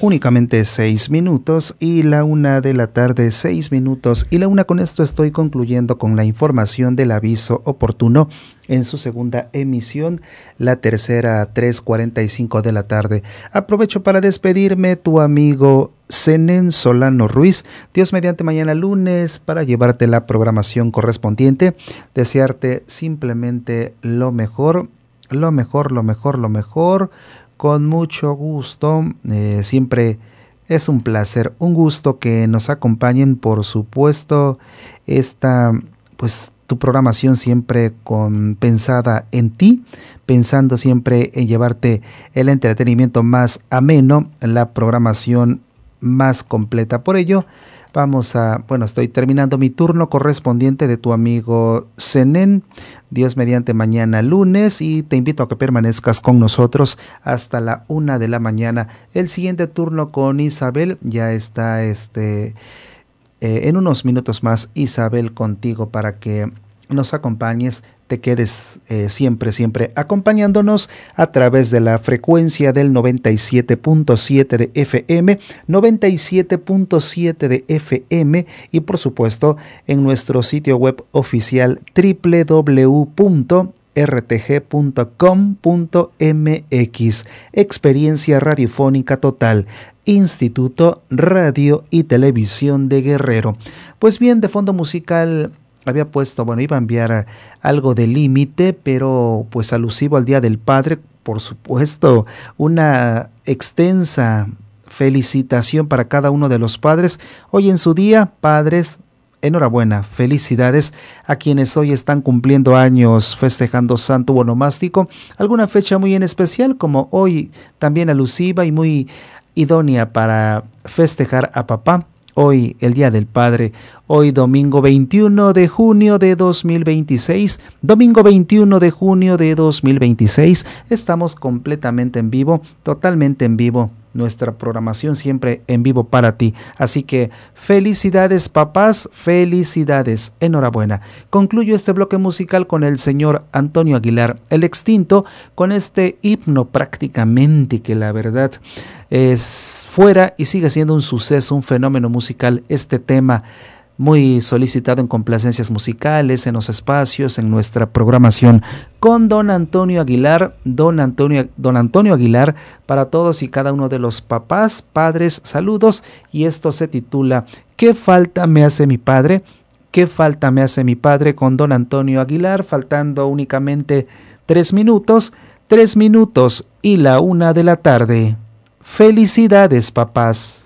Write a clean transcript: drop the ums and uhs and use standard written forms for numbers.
únicamente 6 minutos y la 1 de la tarde 6 minutos y la 1. Con esto estoy concluyendo con la información del aviso oportuno en su segunda emisión, la tercera 3:45 de la tarde. Aprovecho para despedirme, tu amigo Zenén Solano Ruiz. Dios mediante mañana lunes para llevarte la programación correspondiente. Desearte simplemente lo mejor, lo mejor, lo mejor, lo mejor. Con mucho gusto, siempre es un placer, un gusto que nos acompañen, por supuesto, tu programación siempre pensada en ti, pensando siempre en llevarte el entretenimiento más ameno, la programación más completa. Por ello, estoy terminando mi turno correspondiente de tu amigo Zenén, Dios mediante mañana lunes, y te invito a que permanezcas con nosotros hasta la 1 de la mañana. El siguiente turno con Isabel ya está en unos minutos más, Isabel, contigo para que nos acompañes, te quedes siempre acompañándonos a través de la frecuencia del 97.7 de FM, 97.7 de FM, y por supuesto en nuestro sitio web oficial www.rtg.com.mx. Experiencia radiofónica total, Instituto Radio y Televisión de Guerrero. Pues bien, de fondo musical había puesto, iba a enviar algo de Límite, pero pues alusivo al Día del Padre, por supuesto, una extensa felicitación para cada uno de los padres. Hoy en su día, padres, enhorabuena, felicidades a quienes hoy están cumpliendo años, festejando Santo Onomástico, alguna fecha muy en especial, como hoy también alusiva y muy idónea para festejar a papá. Hoy, el Día del Padre, hoy domingo 21 de junio de 2026, domingo 21 de junio de 2026, estamos completamente en vivo, totalmente en vivo, nuestra programación siempre en vivo para ti. Así que felicidades papás, felicidades, enhorabuena. Concluyo este bloque musical con el señor Antonio Aguilar, el extinto, con este himno prácticamente que la verdad es fuera y sigue siendo un suceso, un fenómeno musical, este tema muy solicitado en complacencias musicales, en los espacios, en nuestra programación, con don Antonio Aguilar, don Antonio Aguilar, para todos y cada uno de los papás, padres, saludos, y esto se titula ¿Qué falta me hace mi padre? ¿Qué falta me hace mi padre? Con don Antonio Aguilar, faltando únicamente 3 minutos y la 1 de la tarde. Felicidades, papás.